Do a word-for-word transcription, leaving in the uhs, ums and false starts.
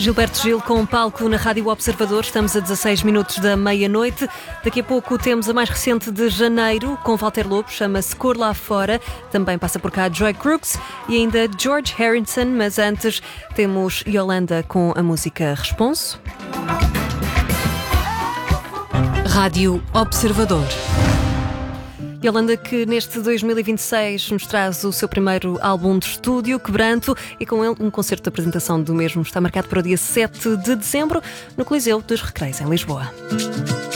Gilberto Gil com palco na Rádio Observador. Estamos a dezasseis minutos da meia-noite. Daqui a pouco temos a mais recente de janeiro, com Walter Lobo, chama-se Cor Lá Fora. Também passa por cá Joy Crooks e ainda George Harrison, mas antes temos Yolanda com a música Responso. Rádio Observador. Yolanda, que neste dois mil e vinte e seis nos traz o seu primeiro álbum de estúdio, Quebranto, e com ele um concerto de apresentação do mesmo está marcado para o dia sete de dezembro no Coliseu dos Recreios, em Lisboa.